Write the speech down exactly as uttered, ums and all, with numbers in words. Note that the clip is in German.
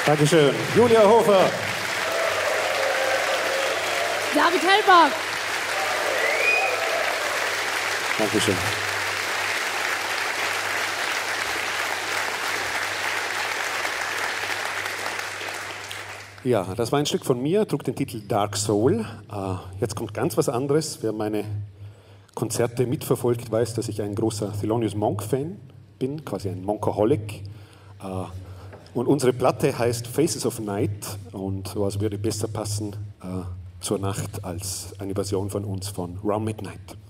Dankeschön. Julia Hofer. David Hellbach. Dankeschön. Ja, das war ein Stück von mir, trug den Titel Dark Soul. Uh, jetzt kommt ganz was anderes. Wer meine Konzerte mitverfolgt, weiß, dass ich ein großer Thelonious Monk-Fan bin, quasi ein Monkaholic. Uh, und unsere Platte heißt Faces of Night und was würde besser passen uh, zur Nacht als eine Version von uns von Round Midnight.